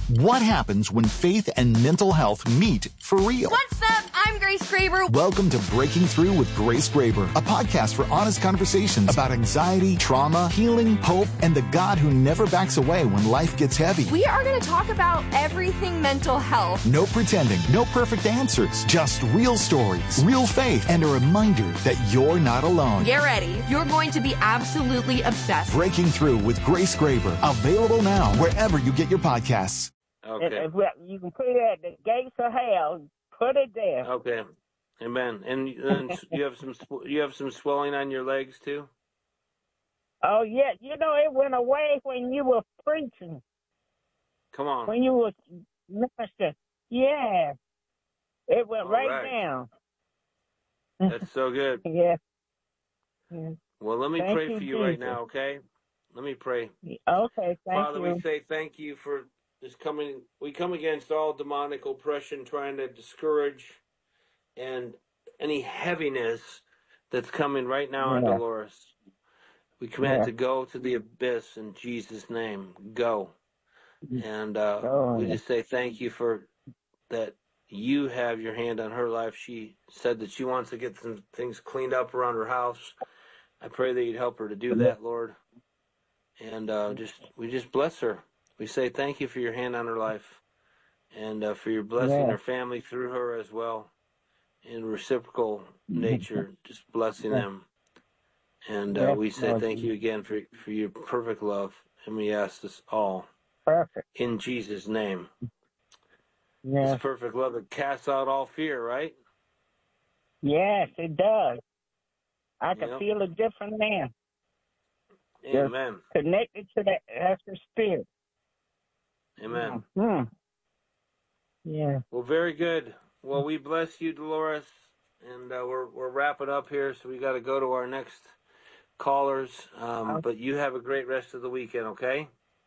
What happens when faith and mental health meet for real? What's up? I'm Grace Graber. Welcome to Breaking Through with Grace Graber, a podcast for honest conversations about anxiety, trauma, healing, hope, and the God who never backs away when life gets heavy. We are going to talk about everything mental health. No pretending, no perfect answers, just real stories, real faith, and a reminder that you're not alone. Get ready. You're going to be absolutely obsessed. Breaking Through with Grace Graber, available now wherever you get your podcasts. Okay. If you can put it at the gates of hell. Put it there. Okay. Amen. And you have some swelling on your legs too? Oh yeah, it went away when you were preaching. Come on. When you were minister. Yeah. It went All right down. That's so good. Yeah. Well, let me Thank pray you, for you Jesus. right now, okay? Let me pray. Okay, thank Father, you. we say thank you for this coming. We come against all demonic oppression, trying to discourage and any heaviness that's coming right now on Dolores. We command it to go to the abyss in Jesus' name. Go. And we just say thank you for that you have your hand on her life. She said that she wants to get some things cleaned up around her house. I pray that you'd help her to do that, Lord. And we just bless her. We say thank you for your hand on her life and for your blessing her family through her as well in reciprocal nature, just blessing them. And we say thank you again for your perfect love. And we ask this all in Jesus' name. Yeah. This perfect love that casts out all fear, right? Yes, it does. I can feel a different man. Amen. Just connected to that's the spirit. Amen. Mm-hmm. Yeah. Well, very good. Well, we bless you, Dolores, and we're wrapping up here, so we got to go to our next callers. But you have a great rest of the weekend, okay?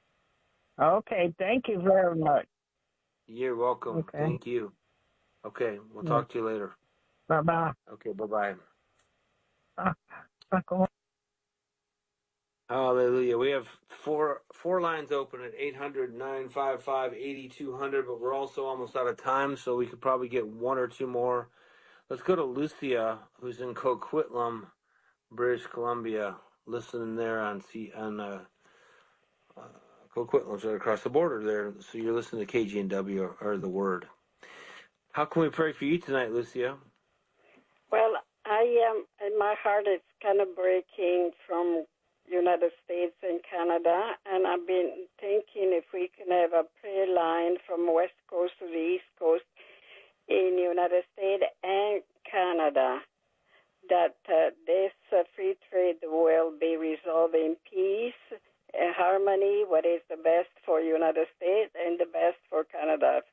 Okay, thank you very much. You're welcome. Okay. Thank you. Okay, we'll talk to you later. Bye-bye. Okay, bye-bye. Bye. Hallelujah. We have four lines open at 800-955-8200, but we're also almost out of time, so we could probably get one or two more. Let's go to Lucia, who's in Coquitlam, British Columbia, listening there on Coquitlam's right across the border there. So you're listening to KGNW or The Word. How can we pray for you tonight, Lucia? Well, my heart is kind of breaking from United States and Canada, and I've been thinking if we can have a prayer line from West Coast to the East Coast in the United States and Canada, that this free trade will be resolved in peace and harmony, what is the best for United States and the best for Canada.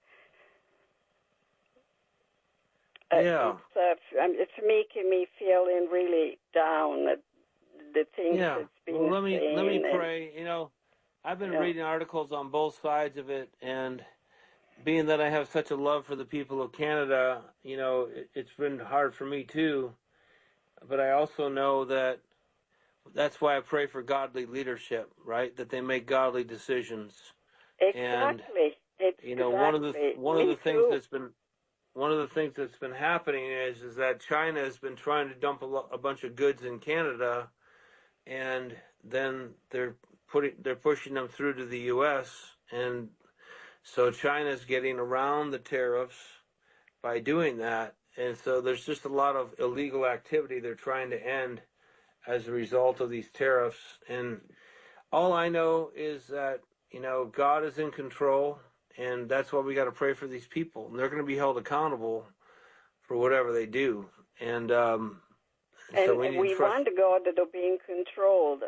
It's making me feeling really down, the things that's being let me pray. I've been reading articles on both sides of it, and being that I have such a love for the people of Canada, it's been hard for me too. But I also know that's why I pray for godly leadership, right? That they make godly decisions. Exactly. And one of the things that's been happening is that China has been trying to dump a bunch of goods in Canada, and then they're pushing them through to the U.S. and so China's getting around the tariffs by doing that, and so there's just a lot of illegal activity they're trying to end as a result of these tariffs. And all I know is that God is in control, and that's why we got to pray for these people, and they're going to be held accountable for whatever they do. And so we want God to be in control,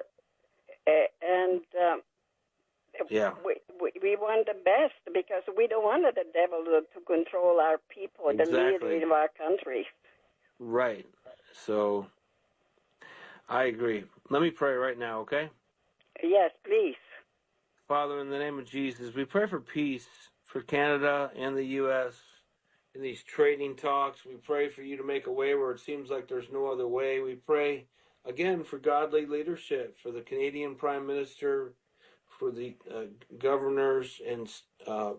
we want the best, because we don't want the devil to control our people, the leaders of our country. Right. So I agree. Let me pray right now, okay? Yes, please. Father, in the name of Jesus, we pray for peace for Canada and the U.S. in these trading talks. We pray for you to make a way where it seems like there's no other way. We pray, again, for godly leadership, for the Canadian Prime Minister, for the governors and